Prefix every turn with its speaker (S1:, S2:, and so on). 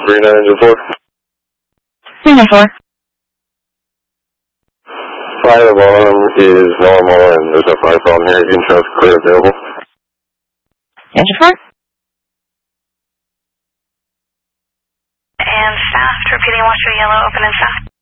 S1: Green Engine 4.
S2: Green Engine 4.
S1: Fire alarm is normal and there's no fire problem here. Insurance clear available.
S2: Engine 4.
S3: And fast, repeating, watch your yellow, open and fast.